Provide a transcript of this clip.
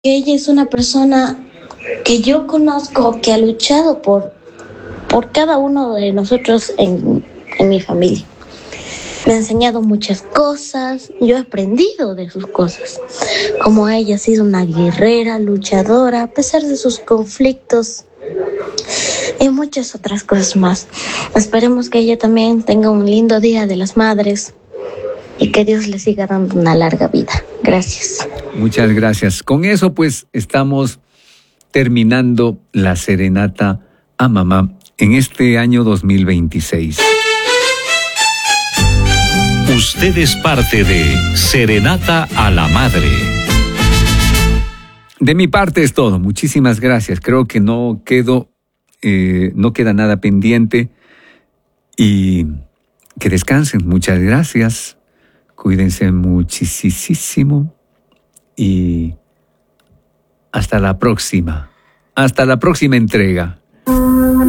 que ella es una persona que yo conozco, que ha luchado por cada uno de nosotros en mi familia. Me ha enseñado muchas cosas, yo he aprendido de sus cosas, como ella ha sido una guerrera, luchadora, a pesar de sus conflictos y muchas otras cosas más. Esperemos que ella también tenga un lindo Día de las Madres y que Dios le siga dando una larga vida. Gracias. Muchas gracias. Con eso pues estamos terminando la serenata a mamá en este año 2026. Usted es parte de Serenata a la Madre. De mi parte es todo. Muchísimas gracias. Creo que no queda nada pendiente y que descansen. Muchas gracias. Cuídense muchísimo y hasta la próxima entrega.